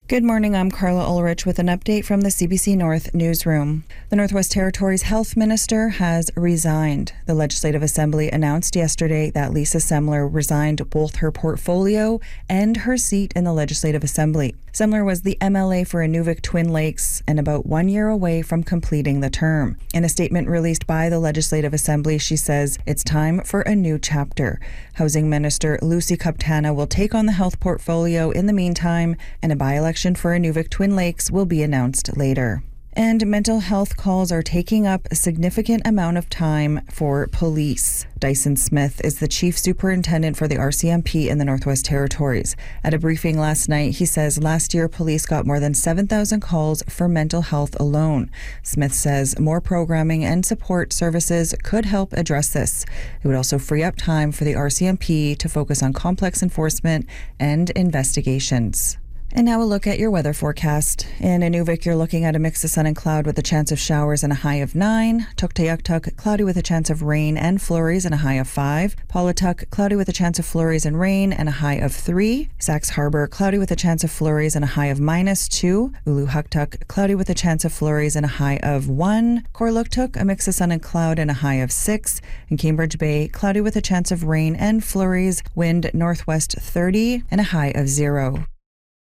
Good morning, I'm Carla Ulrich with an update from the CBC North newsroom. The Northwest Territories Health Minister has resigned. The Legislative Assembly announced yesterday that Lisa Semler resigned both her portfolio and her seat in the Legislative Assembly. Semler was the MLA for Inuvik Twin Lakes and about 1 year away from completing the term. In a statement released by the Legislative Assembly, she says it's time for a new chapter. Housing Minister Lucy Kaptana will take on the health portfolio in the meantime, and a by-election for Inuvik Twin Lakes will be announced later. And mental health calls are taking up a significant amount of time for police. Dyson Smith is the chief superintendent for the RCMP in the Northwest Territories. At a briefing last night, he says last year police got more than 7,000 calls for mental health alone. Smith says more programming and support services could help address this. It would also free up time for the RCMP to focus on complex enforcement and investigations. And now a look at your weather forecast. In Inuvik, you're looking at a mix of sun and cloud with a chance of showers and a high of 9. Tuktoyaktuk, cloudy with a chance of rain and flurries and a high of 5. Paulatuk, cloudy with a chance of flurries and rain and a high of 3. Sax Harbor, cloudy with a chance of flurries and a high of -2. Uluhaktuk, cloudy with a chance of flurries and a high of 1. Korluktuk, a mix of sun and cloud and a high of 6. In Cambridge Bay, cloudy with a chance of rain and flurries, wind northwest 30 and a high of 0.